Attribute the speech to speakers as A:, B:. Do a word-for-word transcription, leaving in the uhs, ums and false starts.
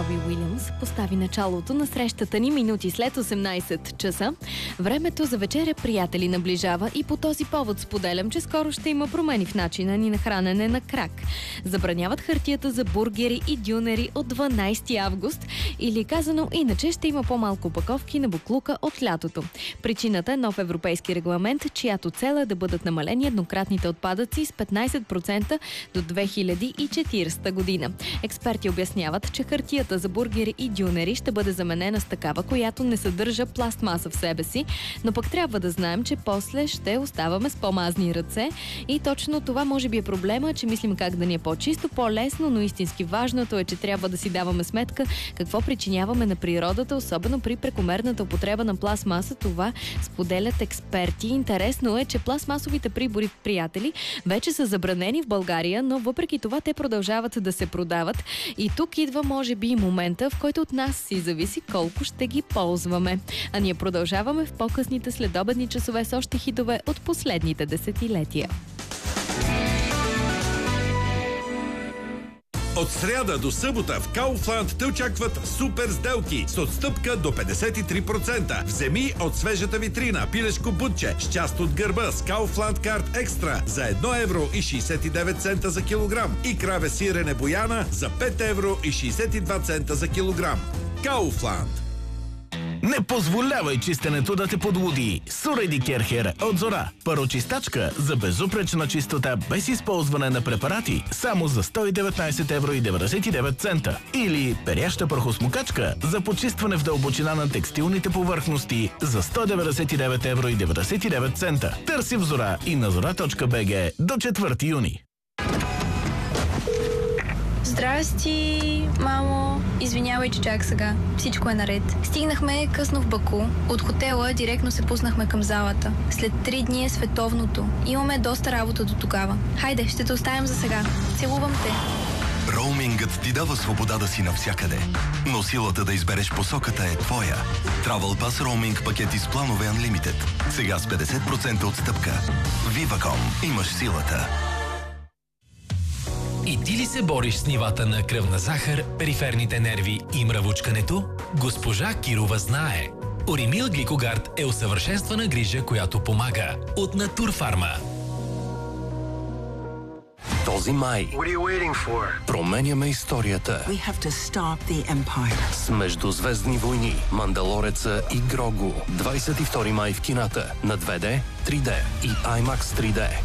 A: Роби Уилямс постави началото на срещата ни минути след осемнайсет часа. Времето за вечеря, приятели, наближава и по този повод споделям, че скоро ще има промени в начина ни на хранене на крак. Забраняват хартията за бургери и дюнери от дванайсети август, или казано иначе, ще има по-малко опаковки на буклука от лятото. Причината е нов европейски регламент, чиято цел е да бъдат намалени еднократните отпадъци с петнайсет процента до две хиляди и четиридесета година. Експерти обясняват, че хартията за бургери и дюнери ще бъде заменена с такава, която не съдържа пластмаса в себе си, но пък трябва да знаем, че после ще оставаме с по-мазни ръце и точно това може би е проблема, че мислим как да ни е по-чисто, по-лесно, но истински важното е, че трябва да си даваме сметка какво причиняваме на природата, особено при прекомерната употреба на пластмаса. Това споделят експерти. Интересно е, че пластмасовите прибори, приятели, вече са забранени в България, но въпреки това те продължават да се продават. И тук идва, може би, и момента, в който от нас си зависи колко ще ги ползваме. А ние продължаваме в по-късните следобедни часове с още хитове от последните десетилетия.
B: От сряда до събота в Kaufland те очакват супер сделки с отстъпка до петдесет и три процента. Вземи от свежата витрина пилешко бутче с част от гърба с Kaufland Card Extra за едно евро и шейсет и девет цента за килограм и краве сирене Бояна за пет евро и шейсет и два цента за килограм. Kaufland.
C: Не позволявай чистенето да те подлуди. Суреди Керхер от Зора. Парочистачка за безупречна чистота без използване на препарати само за сто и деветнайсет евро и деветдесет и девет цента. Или перяща прахосмокачка за почистване в дълбочина на текстилните повърхности за сто деветдесет и девет евро и деветдесет и девет цента. Търси в Зора и на зора точка би джи до четвърти юни.
D: Здрасти, мамо. Извинявай, че чак сега. Всичко е наред. Стигнахме късно в Баку. От хотела директно се пуснахме към залата. След три дни е световното. Имаме доста работа до тогава. Хайде, ще те оставим за сега. Целувам те.
E: Роумингът ти дава свобода да си навсякъде, но силата да избереш посоката е твоя. Travel Pass роуминг пакети с планове Unlimited. Сега с петдесет процента отстъпка. Viva.com. Имаш силата.
F: И ти ли се бориш с нивата на кръвна захар, периферните нерви и мравучкането? Госпожа Кирова знае. Оримил Гликогард е усъвършенствана грижа, която помага. От Натурфарма.
E: Този май променяме историята с Междузвездни войни, Мандалореца и Грогу. двайсет и втори май в кината на две Д, три Д и IMAX три Д.